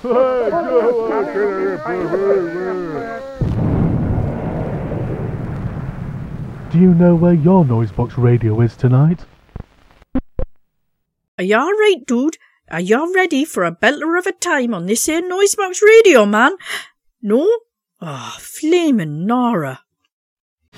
Do you know where your Noisebox radio is tonight? Are you all right, dude? Are you all ready for a belter of a time on this here Noisebox radio, man? No? Ah, flamin' Nora.